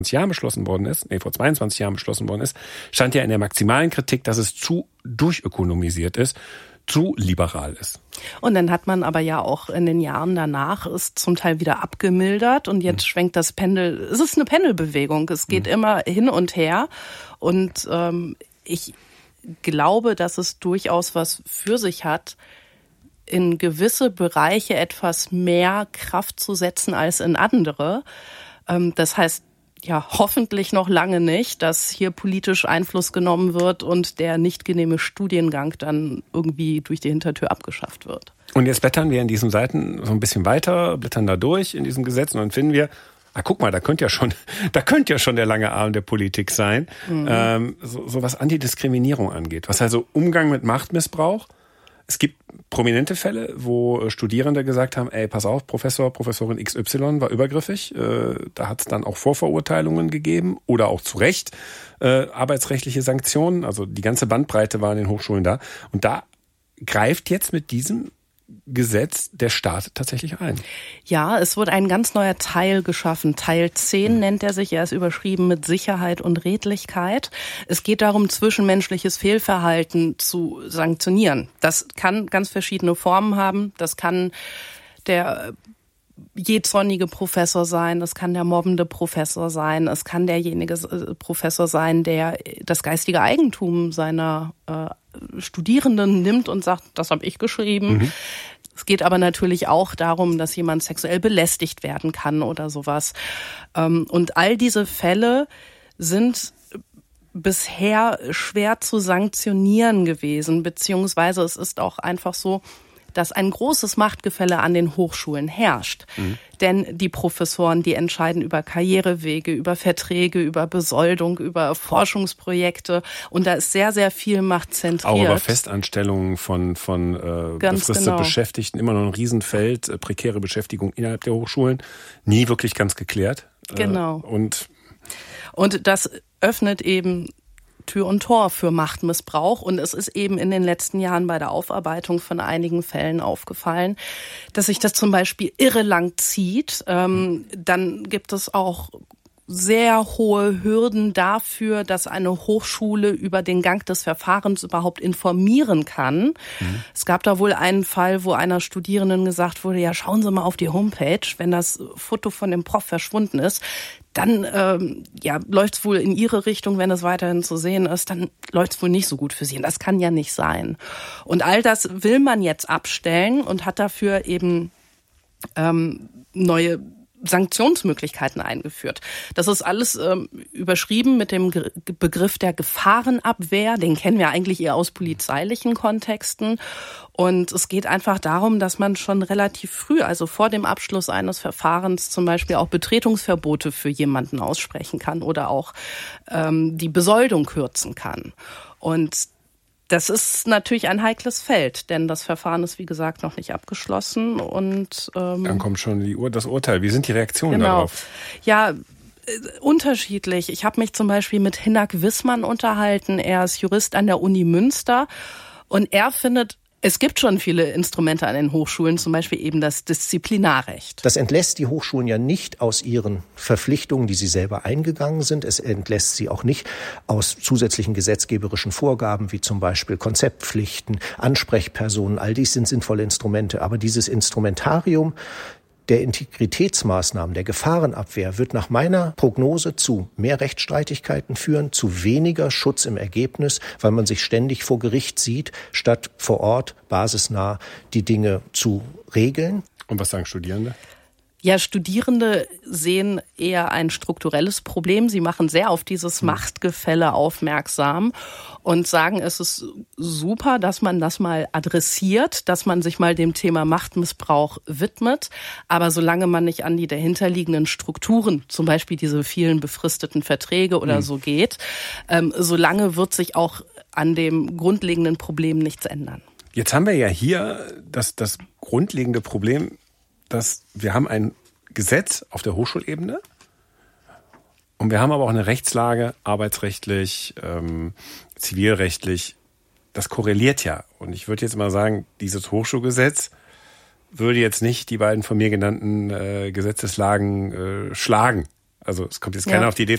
Jahren beschlossen worden ist, vor 22 Jahren beschlossen worden ist, stand ja in der maximalen Kritik, dass es zu durchökonomisiert ist, zu liberal ist. Und dann hat man aber ja auch in den Jahren danach es zum Teil wieder abgemildert und jetzt schwenkt das Pendel. Es ist eine Pendelbewegung. Es geht immer hin und her. Und ich glaube, dass es durchaus was für sich hat, in gewisse Bereiche etwas mehr Kraft zu setzen als in andere. Das heißt, ja, hoffentlich noch lange nicht, dass hier politisch Einfluss genommen wird und der nicht genehme Studiengang dann irgendwie durch die Hintertür abgeschafft wird. Und jetzt blättern wir in diesen Seiten so ein bisschen weiter, blättern da durch in diesen Gesetzen und dann finden wir, guck mal, da könnte ja schon der lange Arm der Politik sein, so was Antidiskriminierung angeht, was also Umgang mit Machtmissbrauch. Es gibt prominente Fälle, wo Studierende gesagt haben, pass auf, Professorin XY war übergriffig. Da hat es dann auch Vorverurteilungen gegeben oder auch zu Recht arbeitsrechtliche Sanktionen. Also die ganze Bandbreite war in den Hochschulen da. Und da greift jetzt mit diesem Gesetz der Staat tatsächlich ein. Ja, es wird ein ganz neuer Teil geschaffen. Teil 10 nennt er sich. Er ist überschrieben mit Sicherheit und Redlichkeit. Es geht darum, zwischenmenschliches Fehlverhalten zu sanktionieren. Das kann ganz verschiedene Formen haben. Das kann der jähzornige Professor sein, das kann der mobbende Professor sein, es kann derjenige Professor sein, der das geistige Eigentum seiner Studierenden nimmt und sagt, das habe ich geschrieben. Es geht aber natürlich auch darum, dass jemand sexuell belästigt werden kann oder sowas. Und all diese Fälle sind bisher schwer zu sanktionieren gewesen, beziehungsweise es ist auch einfach so, dass ein großes Machtgefälle an den Hochschulen herrscht. Denn die Professoren, die entscheiden über Karrierewege, über Verträge, über Besoldung, über Forschungsprojekte. Und da ist sehr, sehr viel Macht zentriert. Auch über Festanstellungen von befristeten Beschäftigten. Immer noch ein Riesenfeld, prekäre Beschäftigung innerhalb der Hochschulen. Nie wirklich ganz geklärt. Genau. Und das öffnet eben Tür und Tor für Machtmissbrauch. Und es ist eben in den letzten Jahren bei der Aufarbeitung von einigen Fällen aufgefallen, dass sich das zum Beispiel irre lang zieht. Dann gibt es auch sehr hohe Hürden dafür, dass eine Hochschule über den Gang des Verfahrens überhaupt informieren kann. Es gab da wohl einen Fall, wo einer Studierenden gesagt wurde, ja, schauen Sie mal auf die Homepage, wenn das Foto von dem Prof verschwunden ist, dann läuft es wohl in Ihre Richtung, wenn es weiterhin zu sehen ist, dann läuft es wohl nicht so gut für Sie. Und das kann ja nicht sein. Und all das will man jetzt abstellen und hat dafür eben neue Sanktionsmöglichkeiten eingeführt. Das ist alles überschrieben mit dem Begriff der Gefahrenabwehr. Den kennen wir eigentlich eher aus polizeilichen Kontexten. Und es geht einfach darum, dass man schon relativ früh, also vor dem Abschluss eines Verfahrens, zum Beispiel auch Betretungsverbote für jemanden aussprechen kann oder auch die Besoldung kürzen kann. Und das ist natürlich ein heikles Feld, denn das Verfahren ist, wie gesagt, noch nicht abgeschlossen. Und dann kommt schon das Urteil. Wie sind die Reaktionen darauf? Ja, unterschiedlich. Ich habe mich zum Beispiel mit Hinak Wissmann unterhalten. Er ist Jurist an der Uni Münster und er findet, es gibt schon viele Instrumente an den Hochschulen, zum Beispiel eben das Disziplinarrecht. Das entlässt die Hochschulen ja nicht aus ihren Verpflichtungen, die sie selber eingegangen sind. Es entlässt sie auch nicht aus zusätzlichen gesetzgeberischen Vorgaben, wie zum Beispiel Konzeptpflichten, Ansprechpersonen. All dies sind sinnvolle Instrumente. Aber dieses Instrumentarium der Integritätsmaßnahmen, der Gefahrenabwehr wird nach meiner Prognose zu mehr Rechtsstreitigkeiten führen, zu weniger Schutz im Ergebnis, weil man sich ständig vor Gericht sieht, statt vor Ort basisnah die Dinge zu regeln. Und was sagen Studierende? Ja, Studierende sehen eher ein strukturelles Problem. Sie machen sehr auf dieses Machtgefälle aufmerksam und sagen, es ist super, dass man das mal adressiert, dass man sich mal dem Thema Machtmissbrauch widmet. Aber solange man nicht an die dahinterliegenden Strukturen, zum Beispiel diese vielen befristeten Verträge oder so geht, solange wird sich auch an dem grundlegenden Problem nichts ändern. Jetzt haben wir ja hier das grundlegende Problem, dass wir haben ein Gesetz auf der Hochschulebene und wir haben aber auch eine Rechtslage, arbeitsrechtlich, zivilrechtlich, das korreliert ja. Und ich würde jetzt mal sagen, dieses Hochschulgesetz würde jetzt nicht die beiden von mir genannten Gesetzeslagen schlagen. Also es kommt jetzt keiner auf die Idee,